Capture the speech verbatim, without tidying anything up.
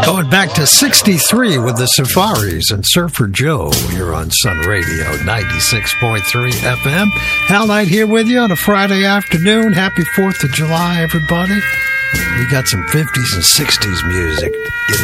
Going back to sixty-three with the Safaris and Surfer Joe here on Sun Radio ninety-six point three F M. Hal Knight here with you on a Friday afternoon. Happy fourth of July, everybody. We got some fifties and sixties music. Get it